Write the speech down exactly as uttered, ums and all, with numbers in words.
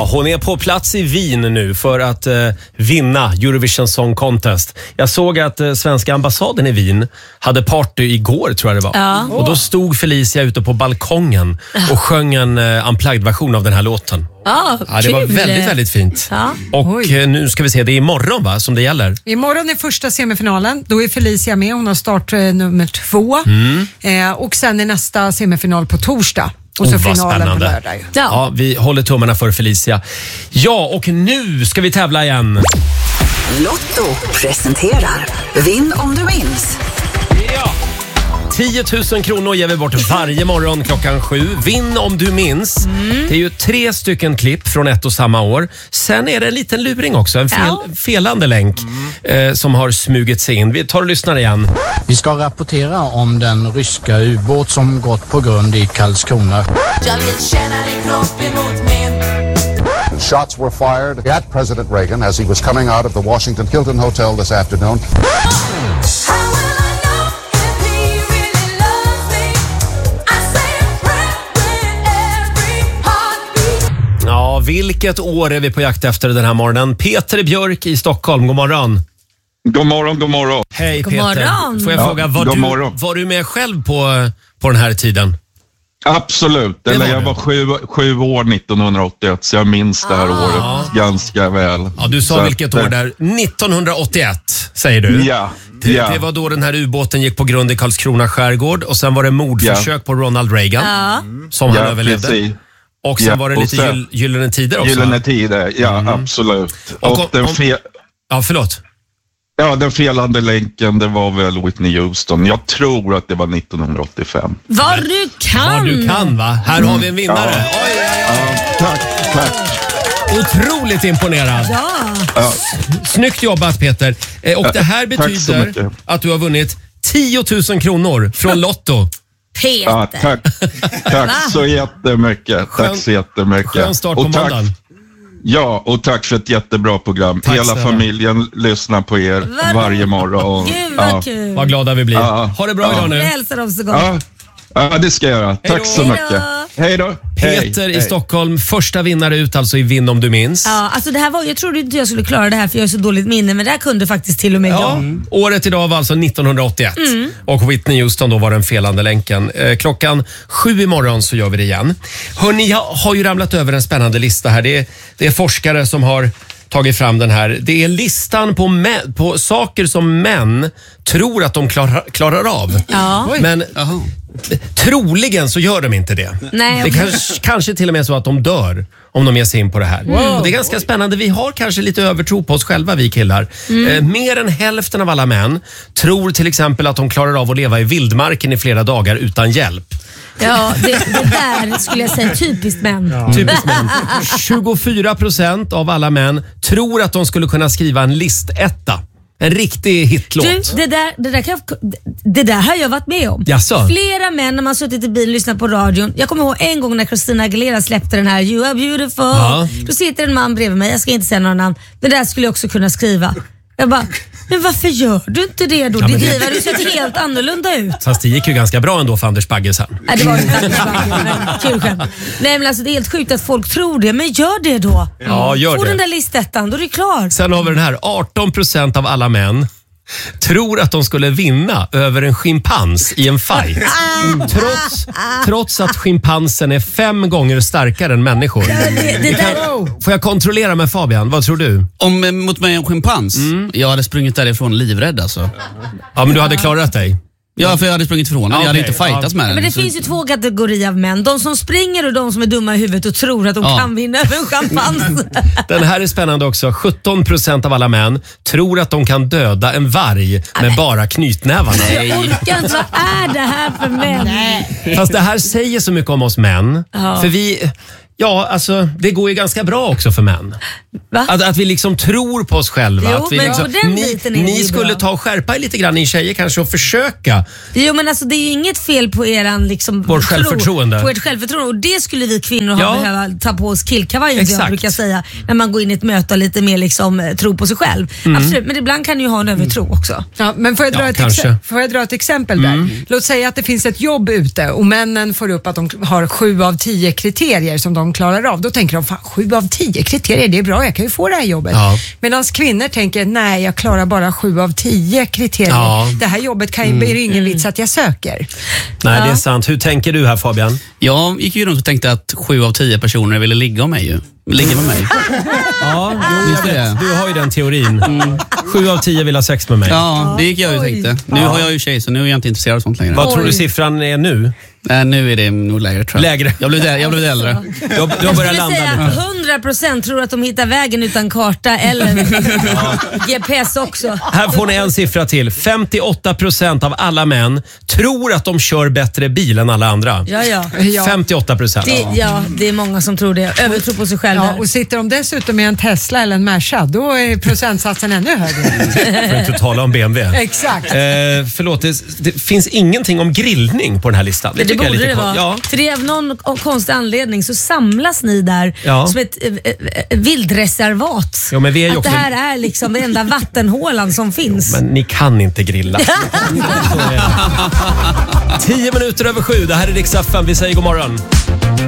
Ja, hon är på plats i Wien nu för att eh, vinna Eurovision Song Contest. Jag såg att eh, svenska ambassaden i Wien hade party igår, tror jag det var. Ja. Och då stod Felicia ute på balkongen och sjöng en eh, unplugged-version av den här låten. Ja, Ja, det var väldigt, väldigt fint. Ja. Och eh, nu ska vi se, det är imorgon va, som det gäller. Imorgon är första semifinalen. Då är Felicia med. Hon har start eh, nummer två. Mm. Eh, och sen är nästa semifinal på torsdag. Och så Oh, vad finalen på spännande. lördag. Ja. Ja, vi håller tummarna för Felicia. Ja, och nu ska vi tävla igen. Lotto presenterar Vinn om du minns. tio tusen kronor ger vi bort varje morgon klockan sju. Vinn om du minns. Mm. Det är ju tre stycken klipp från ett och samma år. Sen är det en liten luring också. En fel, Ja. felande länk eh, som har smugit sig in. Vi tar och lyssnar igen. Vi ska rapportera om den ryska ubåt som gått på grund i Karlskrona. Jag vill känna din kropp emot min. Shots were fired at President Reagan as he was coming out of the Washington Hilton Hotel this afternoon. How will I know if he really loves me? I say a prayer with every heartbeat. Ja, vilket år är vi på jakt efter den här morgonen? Peter Björk i Stockholm, god morgon. God morgon, god morgon. Hej God Peter. morgon. Får jag Ja, fråga, var god du, morgon. var du med själv på, på den här tiden? Absolut. Eller var jag du. var sju, sju år nittonhundraåttioett, så jag minns det här året ganska väl. Ja, du sa Så vilket att, år där? nittonhundraåttioett, säger du? Ja, Det, ja. det var då den här ubåten gick på grund i Karlskrona skärgård och sen var det mordförsök på Ronald Reagan Ja. som han Ja, överlevde. precis. Och sen Ja, var det och lite sen- gyll, gyllene tider också. Gyllene tider, ja absolut. Och Och, om- den, om- fe, Ja, förlåt. ja, den felande länken, det var väl Whitney Houston. Jag tror att det var nittonhundraåttiofem. Vad du kan! Ja, du kan va? Här har vi en vinnare. Ja. Oj, oj, oj. Ja, tack, tack. Otroligt imponerad. Ja. Snyggt jobbat Peter. Eh, Och det här Tack så betyder mycket. att du har vunnit tio tusen kronor från Lotto. Peter. Ja, tack, tack så jättemycket. Skön- Tack så jättemycket. Skön start på Och tack- måndagen. Ja, och tack för ett jättebra program. Tack Hela snälla. familjen lyssnar på er Vad varje morgon. Gud vad Ja. kul. Vad glada vi blir. Ja. Ha det bra Ja. idag Jag nu. hälsar dem så gott. Ja. ja, det ska jag göra. Tack så Hej då. mycket. Hej då. Peter Hej. i Hej. Stockholm, första vinnare ut alltså i Vinn om du minns. Ja, alltså det här var, jag trodde inte jag skulle klara det här för jag har så dåligt minne, men det här kunde faktiskt till och med Ja, jag. året idag var alltså nittonhundraåttioett Mm. och Whitney Houston då var den felande länken. Eh, klockan sju imorgon så gör vi det igen. Hörrni, jag har ju ramlat över en spännande lista här. Det är, det är forskare som har tagit fram den här. Det är listan på, mä- på saker som män tror att de klarar, klarar av. Ja. Men troligen så gör de inte det. Nej, Det okej. kanske, kanske till och med så att de dör om de ger sig in på det här. Och det är ganska spännande. Vi har kanske lite övertro på oss själva, vi killar. Eh, mer än hälften av alla män tror till exempel att de klarar av att leva i vildmarken i flera dagar utan hjälp. Ja, det, det där skulle jag säga typiskt män. Typiskt män. tjugofyra procent av alla män tror att de skulle kunna skriva en listetta. En riktig hitlåt. Du, det där, det, där kan, jag- det där har jag varit med om. Jaså? Flera män när man suttit i bilen och lyssnat på radion. Jag kommer ihåg en gång när Christina Aguilera släppte den här You are beautiful. Ja. Då sitter en man bredvid mig, jag ska inte säga någon namn. Det där skulle jag också kunna skriva. Jag bara, men varför gör du inte det då? Ja, Det men det- driver du ser helt annorlunda ut. Fast det gick ju ganska bra ändå för Anders Bagge sen. Nej, det var inte alls bra, men kul skämt. Nej men alltså det är helt sjukt att folk tror det, men gör det då. Ja, gör Få det. den där listettan, då är det klart. Sen har vi den här. arton procent av alla män tror att de skulle vinna över en schimpans i en fight. Trots, trots att schimpansen är fem gånger starkare än människor. Det, det Vi kan, där, får jag kontrollera med Fabian? Vad tror du? Om eh, mot mig en schimpans? Jag hade sprungit därifrån livrädd alltså. Ja, men du hade klarat dig. Ja, för jag hade sprungit ifrån den. Ja, Jag hade okej. inte fightats Ja. med den. men det Så- finns ju två kategorier av män. De som springer och de som är dumma i huvudet och tror att de Ja. kan vinna över en schimpans. Den här är spännande också. sjutton procent av alla män tror att de kan döda en varg med bara knytnävarna. Jag orkar inte. Vad är det här för män? Fast det här säger så mycket om oss män. Ja. För vi... Ja, alltså det går ju ganska bra också för män. Va? Att, att vi liksom tror på oss själva. Jo, att vi men liksom, på den ni biten är det ni ju skulle bra. ta och skärpa er lite grann, ni tjejer kanske, och försöka. Jo men alltså det är ju inget fel på eran liksom, Vårt tro- självförtroende. På ert självförtroende. Och det skulle vi kvinnor Ja. ha behöva ta på oss killkavajen, som jag Exakt. brukar säga. När man går in i ett möte och lite mer liksom, eh, tro på sig själv. Mm. Absolut, men ibland kan du ju ha en övertro också. Ja, men får jag, dra Ja, ett kanske. exe- får jag dra ett exempel där? Mm. Låt säga att det finns ett jobb ute och männen får upp att de har sju av tio kriterier som de de klarar av. Då tänker de, fan, sju av tio kriterier, det är bra, jag kan ju få det här jobbet. Ja. Medan kvinnor tänker, nej, jag klarar bara sju av tio kriterier. Ja. Det här jobbet kan ju mm. bli ingen vits att jag söker. Nej, Ja. det är sant. Hur tänker du här, Fabian? Jag gick ju runt och tänkte att sju av tio personer ville ligga med mig ju. Ligga med mig. Ja, jo, Visst är det. du har ju den teorin. Mm. Sju av tio vill ha sex med mig. Ja, det gick jag ju Oj. tänkte. Nu Ja. har jag ju tjej, så nu är jag inte intresserad av sånt längre. Vad tror du Oj. siffran är nu? Nej, nu är det nog lägre tror jag. Lägre. Jag blev, jag blev äldre. Du har, du har börjat Jag landa skulle nu. säga hundra procent tror att de hittar vägen utan karta eller G P S också. Här får ni en siffra till. femtioåtta procent av alla män tror att de kör bättre bil än alla andra. Ja, ja. Ja. femtioåtta procent. Det, ja, det är många som tror det. Övertro på sig själva. Ja, och sitter de dessutom med en Tesla eller en Merca, då är procentsatsen ännu högre. För att inte tala om B M W. Exakt. Eh, förlåt, det, det finns ingenting om grillning på den här listan. Det, det tycker jag är borde lite det kon- vara. Ja. För det är av någon konstig anledning så samlas ni där Ja. som ett eh, eh, vildreservat. Ja, men vi är ju att också- det här är liksom den enda vattenhålan som finns. Men ni kan inte grilla. Så är det. Tio minuter över sju. Det här är Rix F M. Vi säger god morgon.